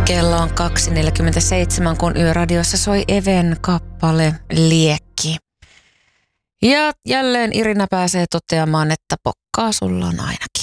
Kello on 2.47, kun Yöradiossa soi Even kappale Liekki. Ja jälleen Irina pääsee toteamaan, että pokkaa sulla on aina